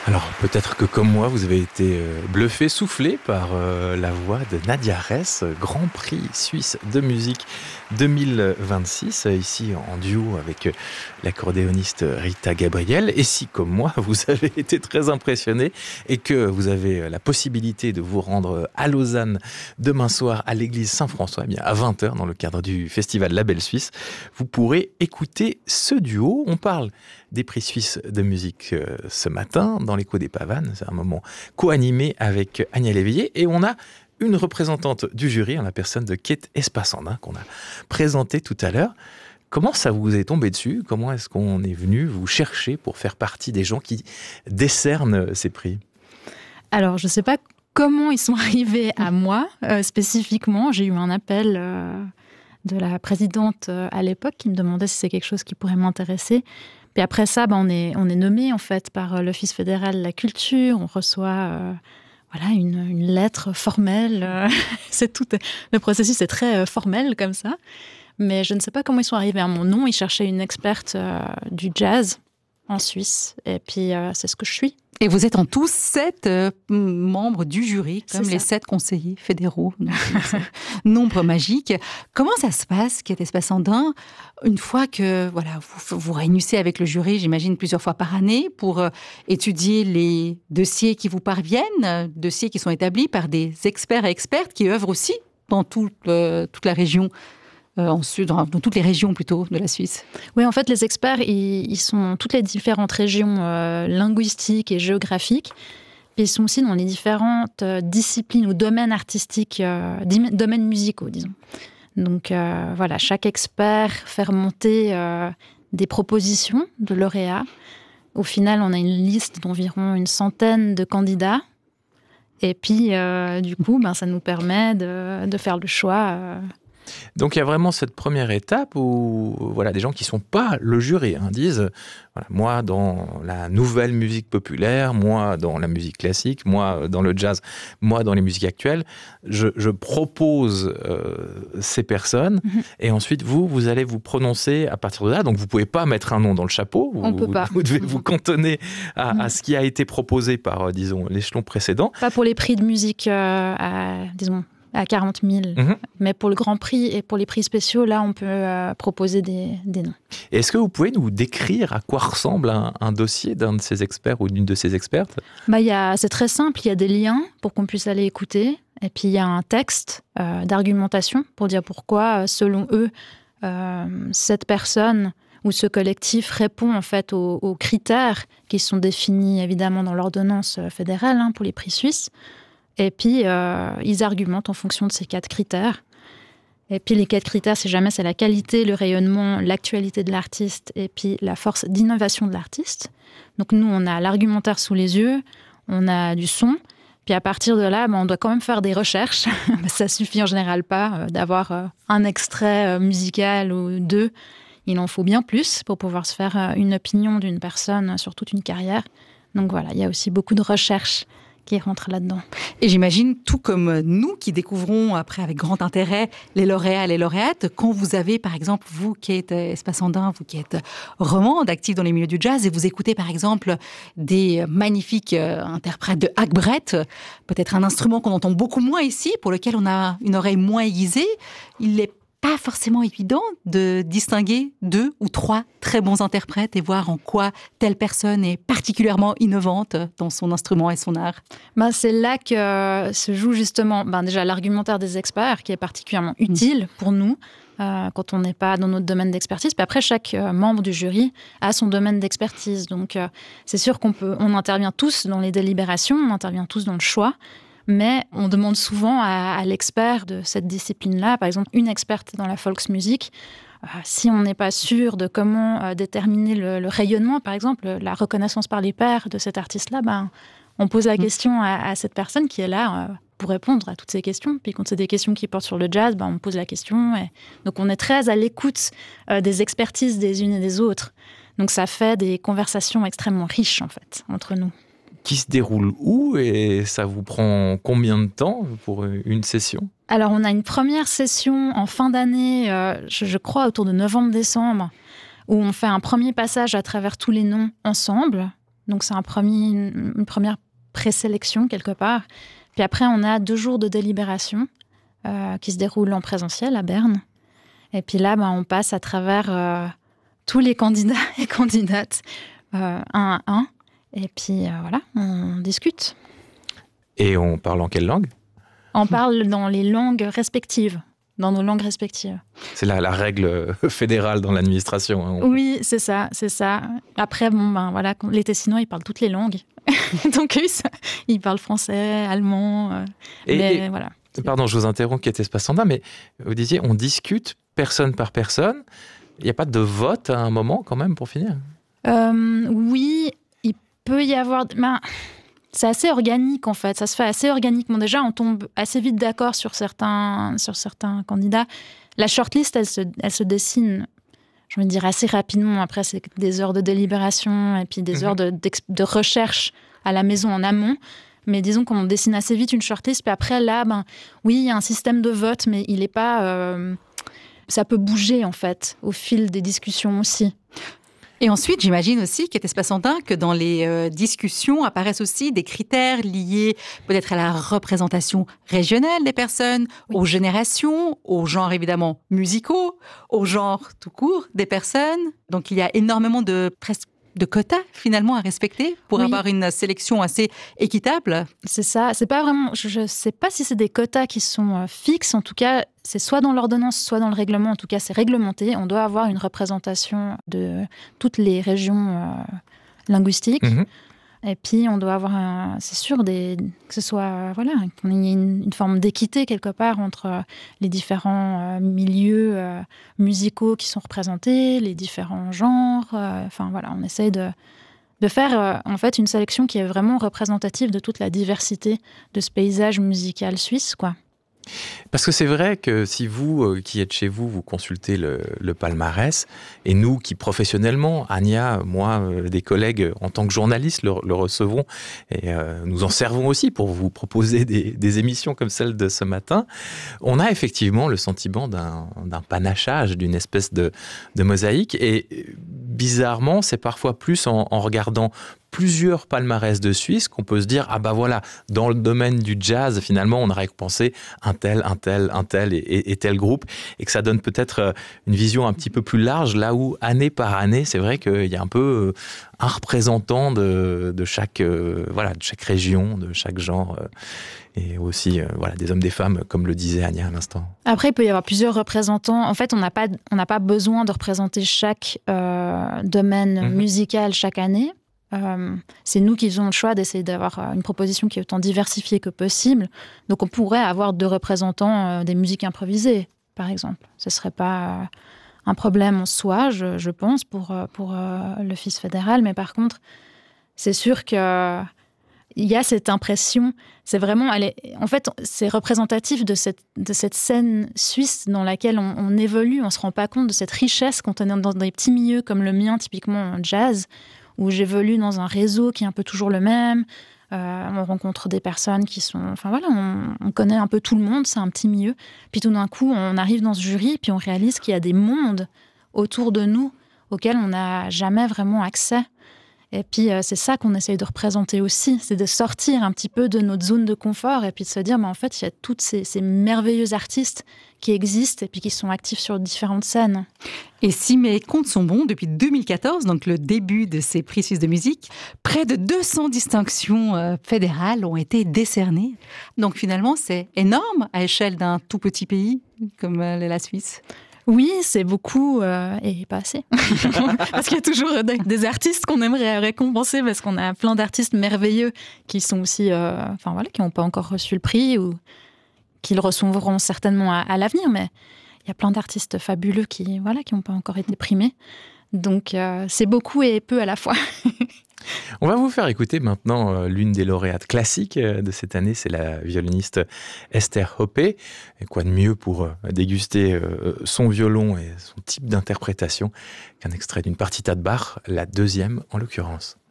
Alors peut-être que comme moi, vous avez été bluffé, soufflé par la voix de Nadia Ress, Grand Prix Suisse de musique 2026, ici en duo avec l'accordéoniste Rita Gabriel. Et si comme moi, vous avez été très impressionné et que vous avez la possibilité de vous rendre à Lausanne demain soir à l'église Saint-François, eh bien à 20h dans le cadre du festival La Belle Suisse, vous pourrez écouter ce duo. On parle des prix suisses de musique ce matin dans l'écho des Pavanes. C'est un moment co-animé avec Agnès Léveillé et on a une représentante du jury en la personne de Kate Espassandin qu'on a présentée tout à l'heure. Comment ça vous est tombé dessus ? Comment est-ce qu'on est venu vous chercher pour faire partie des gens qui décernent ces prix ? Alors, je ne sais pas comment ils sont arrivés à moi spécifiquement. J'ai eu un appel de la présidente à l'époque qui me demandait si c'est quelque chose qui pourrait m'intéresser. Puis après ça, on est nommé en fait par l'Office fédéral de la culture. On reçoit une lettre formelle. C'est tout. Le processus est très formel comme ça. Mais je ne sais pas comment ils sont arrivés à mon nom. Ils cherchaient une experte du jazz en Suisse. Et puis c'est ce que je suis. Et vous êtes en tous 7 membres du jury, comme les 7 conseillers fédéraux. Nombre magique. Comment ça se passe, Kate Espassandin, une fois que vous réunissez avec le jury, j'imagine plusieurs fois par année, pour étudier les dossiers qui vous parviennent, dossiers qui sont établis par des experts et expertes qui œuvrent aussi dans toute la région dans toutes les régions plutôt de la Suisse. Oui, en fait, les experts, ils sont dans toutes les différentes régions linguistiques et géographiques. Puis ils sont aussi dans les différentes disciplines ou domaines artistiques, domaines musicaux, disons. Donc chaque expert fait remonter des propositions de lauréats. Au final, on a une liste d'environ une centaine de candidats. Et puis, du coup, ça nous permet de faire le choix. Donc il y a vraiment cette première étape où des gens qui ne sont pas le jury disent moi dans la nouvelle musique populaire, moi dans la musique classique, moi dans le jazz, moi dans les musiques actuelles, je propose ces personnes et ensuite vous allez vous prononcer à partir de là. Donc vous ne pouvez pas mettre un nom dans le chapeau, on peut pas. Vous devez vous cantonner à ce qui a été proposé par l'échelon précédent. Pas pour les prix de musique à 40 000. Mais pour le Grand Prix et pour les prix spéciaux, là, on peut proposer des noms. Et est-ce que vous pouvez nous décrire à quoi ressemble un dossier d'un de ces experts ou d'une de ces expertes ? C'est très simple, il y a des liens pour qu'on puisse aller écouter. Et puis, il y a un texte d'argumentation pour dire pourquoi, selon eux, cette personne ou ce collectif répond en fait aux critères qui sont définis évidemment dans l'ordonnance fédérale pour les prix suisses. Et puis, ils argumentent en fonction de ces 4 critères. Et puis, les 4 critères, c'est la qualité, le rayonnement, l'actualité de l'artiste et puis la force d'innovation de l'artiste. Donc, nous, on a l'argumentaire sous les yeux, on a du son. Puis, à partir de là, on doit quand même faire des recherches. Ça suffit en général pas d'avoir un extrait musical ou 2. Il en faut bien plus pour pouvoir se faire une opinion d'une personne sur toute une carrière. Donc, il y a aussi beaucoup de recherches qui rentrent là-dedans. Et j'imagine, tout comme nous qui découvrons après avec grand intérêt les lauréats et les lauréates, quand vous avez par exemple, vous qui êtes Espassandin, vous qui êtes romande, active dans les milieux du jazz, et vous écoutez par exemple des magnifiques interprètes de Hackbrett, peut-être un instrument qu'on entend beaucoup moins ici, pour lequel on a une oreille moins aiguisée, il est pas forcément évident de distinguer 2 ou 3 très bons interprètes et voir en quoi telle personne est particulièrement innovante dans son instrument et son art. C'est là que se joue justement déjà l'argumentaire des experts qui est particulièrement utile pour nous quand on n'est pas dans notre domaine d'expertise. Puis après, chaque membre du jury a son domaine d'expertise. Donc c'est sûr on intervient tous dans les délibérations, on intervient tous dans le choix. Mais on demande souvent à l'expert de cette discipline-là, par exemple une experte dans la folksmusique, si on n'est pas sûr de comment déterminer le rayonnement, par exemple la reconnaissance par les pairs de cet artiste-là, on pose la question à cette personne qui est là pour répondre à toutes ces questions. Puis quand c'est des questions qui portent sur le jazz, on pose la question. Donc on est très à l'écoute des expertises des unes et des autres. Donc ça fait des conversations extrêmement riches en fait entre nous. Qui se déroule où et ça vous prend combien de temps pour une session ? Alors, on a une première session en fin d'année, je crois autour de novembre-décembre, où on fait un premier passage à travers tous les noms ensemble. Donc c'est une première présélection quelque part. Puis après, on a 2 jours de délibération qui se déroulent en présentiel à Berne. Et puis là, on passe à travers tous les candidats et candidates un à un. Et puis voilà, on discute. Et on parle en quelle langue ? On parle dans les langues respectives, dans nos langues respectives. C'est la règle fédérale dans l'administration. Hein, Oui, c'est ça. Après, voilà, les Tessinois, ils parlent toutes les langues. Donc, ils parlent français, allemand. Mais voilà. Pardon, je vous interromps, Kate Espasanda, mais vous disiez, on discute personne par personne. Il n'y a pas de vote à un moment, quand même, pour finir ? Oui, il peut y avoir... c'est assez organique, en fait. Ça se fait assez organiquement. Déjà, on tombe assez vite d'accord sur certains candidats. La shortlist, elle se dessine, je veux dire, assez rapidement. Après, c'est des heures de délibération et puis des heures de recherche à la maison en amont. Mais disons qu'on dessine assez vite une shortlist. Puis après, là, oui, il y a un système de vote, mais il n'est pas... ça peut bouger, en fait, au fil des discussions aussi. Et ensuite, j'imagine aussi, Kate Espasanda, que dans les discussions apparaissent aussi des critères liés peut-être à la représentation régionale des personnes, aux générations, aux genres évidemment musicaux, aux genres tout court des personnes. Donc il y a énormément de quotas finalement à respecter pour avoir une sélection assez équitable. C'est ça. C'est pas vraiment. Je sais pas si c'est des quotas qui sont fixes. En tout cas, c'est soit dans l'ordonnance, soit dans le règlement. En tout cas, c'est réglementé. On doit avoir une représentation de toutes les régions linguistiques. Et puis, on doit avoir, c'est sûr, que ce soit, qu'on ait une forme d'équité quelque part entre les différents milieux musicaux qui sont représentés, les différents genres. On essaye de faire, en fait, une sélection qui est vraiment représentative de toute la diversité de ce paysage musical suisse, quoi. Parce que c'est vrai que si vous, qui êtes chez vous, vous consultez le palmarès, et nous qui professionnellement, Anya, moi, des collègues en tant que journalistes le recevons, et nous en servons aussi pour vous proposer des émissions comme celle de ce matin, on a effectivement le sentiment d'un panachage, d'une espèce de mosaïque, et bizarrement, c'est parfois plus en regardant plusieurs palmarès de Suisse qu'on peut se dire, dans le domaine du jazz, finalement, on a récompensé un tel et tel groupe, et que ça donne peut-être une vision un petit peu plus large, là où, année par année, c'est vrai qu'il y a un peu un représentant de chaque région, de chaque genre, et aussi des hommes, des femmes, comme le disait Anya à l'instant. Après, il peut y avoir plusieurs représentants. En fait, on n'a pas besoin de représenter chaque domaine musical chaque année. C'est nous qui faisons le choix d'essayer d'avoir une proposition qui est autant diversifiée que possible. Donc on pourrait avoir 2 représentants des musiques improvisées, par exemple. Ce ne serait pas un problème en soi, je pense, pour l'Office fédéral. Mais par contre, c'est sûr qu'il y a cette impression, c'est vraiment, en fait, c'est représentatif de cette scène suisse dans laquelle on évolue. On ne se rend pas compte de cette richesse quand on est dans des petits milieux comme le mien, typiquement en jazz, où j'évolue dans un réseau qui est un peu toujours le même. On rencontre des personnes qui sont... on connaît un peu tout le monde, c'est un petit milieu. Puis tout d'un coup, on arrive dans ce jury, puis on réalise qu'il y a des mondes autour de nous auxquels on n'a jamais vraiment accès. Et puis, c'est ça qu'on essaye de représenter aussi, c'est de sortir un petit peu de notre zone de confort et puis de se dire, en fait, il y a toutes ces merveilleux artistes qui existent et puis qui sont actifs sur différentes scènes. Et si mes comptes sont bons, depuis 2014, donc le début de ces prix suisses de musique, près de 200 distinctions fédérales ont été décernées. Donc finalement, c'est énorme à l'échelle d'un tout petit pays comme la Suisse. Oui, c'est beaucoup et pas assez. Parce qu'il y a toujours des artistes qu'on aimerait récompenser parce qu'on a plein d'artistes merveilleux qui sont aussi, qui n'ont pas encore reçu le prix ou qui le recevront certainement à l'avenir. Mais il y a plein d'artistes fabuleux qui n'ont pas encore été primés. Donc c'est beaucoup et peu à la fois. On va vous faire écouter maintenant l'une des lauréates classiques de cette année, c'est la violoniste Esther Hoppe. Et quoi de mieux pour déguster son violon et son type d'interprétation qu'un extrait d'une partita de Bach, la 2e en l'occurrence.